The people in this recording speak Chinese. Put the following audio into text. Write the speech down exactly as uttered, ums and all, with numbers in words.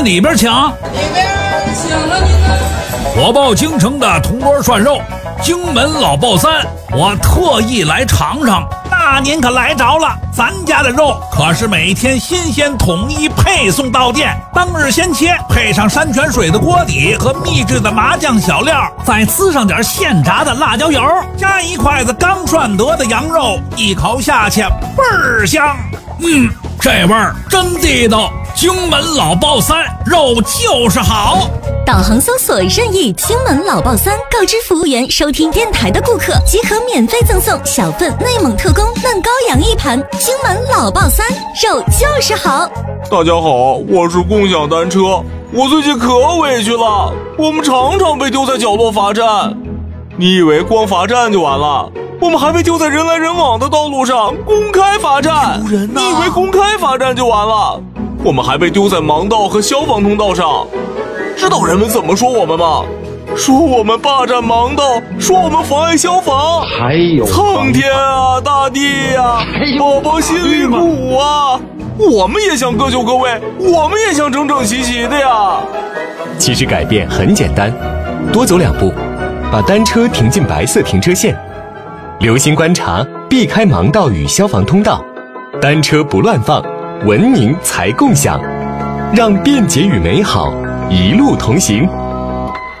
您里边请。 里边请了您呢。 我报京城的铜锅涮肉，荆门老爆三，我特意来尝尝。那您可来着了，咱家的肉可是每天新鲜统一配送到店，当日先切，配上山泉水的锅底和秘制的麻酱小料，再滋上点现炸的辣椒油，加一筷子刚涮得的羊肉，一口下去倍儿香。嗯，这味儿真地道。荆门老爆三，肉就是好。 导航搜索任意荆门老爆三，告知服务员收听电台的顾客即可免费赠送小份内蒙特供嫩羔羊一盘。荆门老爆三，肉就是好。 大家好，我是共享单车。我最近可委屈了，我们常常被丢在角落罚站。你以为光罚站就完了？我们还被丢在人来人往的道路上公开罚站。 丢人啊！ 你以为公开罚站就完了？我们还被丢在盲道和消防通道上。知道人们怎么说我们吗？说我们霸占盲道，说我们妨碍消防。 还有苍天啊，大地啊，宝宝心里苦啊！我们也想各就各位，我们也想整整齐齐的呀。 其实改变很简单，多走两步，把单车停进白色停车线，留心观察，避开盲道与消防通道，单车不乱放，文明才共享，让便捷与美好一路同行。